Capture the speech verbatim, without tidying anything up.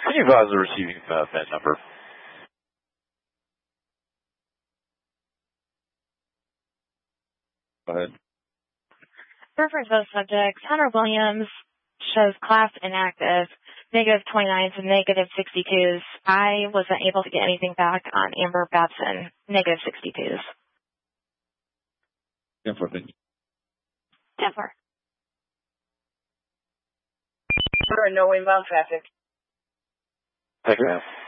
Can you advise the receiving uh, F A N number? Go ahead. For both subjects, Hunter Williams shows class inactive, negative twenty-nines and negative sixty-twos. I wasn't able to get anything back on Amber Babson, negative sixty-twos. ten four, thank you. ten four. No inbound traffic. Thank you, ma'am.